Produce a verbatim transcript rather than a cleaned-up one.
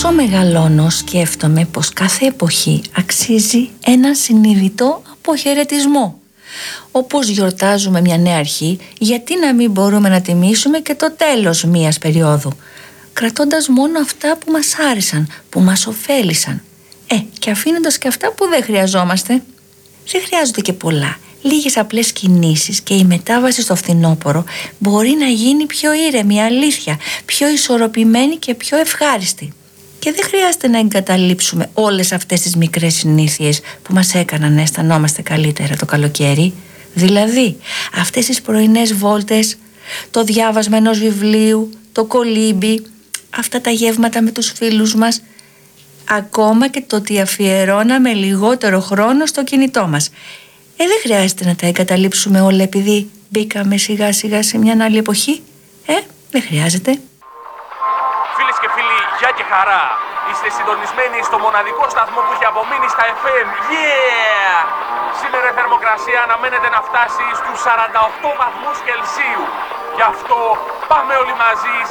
Όσο μεγαλώνω σκέφτομαι πως κάθε εποχή αξίζει ένα συνειδητό αποχαιρετισμό. Όπως γιορτάζουμε μια νέα αρχή, γιατί να μην μπορούμε να τιμήσουμε και το τέλος μιας περίοδου, κρατώντας μόνο αυτά που μας άρεσαν, που μας ωφέλησαν. Ε, και αφήνοντας και αυτά που δεν χρειαζόμαστε. Δεν χρειάζονται και πολλά. Λίγες απλές κινήσεις και η μετάβαση στο φθινόπωρο μπορεί να γίνει πιο ήρεμη, αλήθεια, πιο ισορροπημένη και πιο ευχάριστη. Και δεν χρειάζεται να εγκαταλείψουμε όλες αυτές τις μικρές συνήθειες που μας έκαναν να αισθανόμαστε καλύτερα το καλοκαίρι. Δηλαδή, αυτές τις πρωινές βόλτες, το διάβασμα ενός βιβλίου, το κολύμπι, αυτά τα γεύματα με τους φίλους μας, ακόμα και το ότι αφιερώναμε λιγότερο χρόνο στο κινητό μας. Ε, δεν χρειάζεται να τα εγκαταλείψουμε όλα επειδή μπήκαμε σιγά σιγά σε μια άλλη εποχή. Ε, δεν χρειάζεται. Φίλες και φίλοι, γεια και χαρά. Είστε συντονισμένοι στο μοναδικό σταθμό που έχει απομείνει στα εφ εμ. Yeah! Σήμερα η θερμοκρασία αναμένεται να φτάσει στους σαράντα οκτώ βαθμούς Κελσίου. Γι' αυτό πάμε όλοι μαζί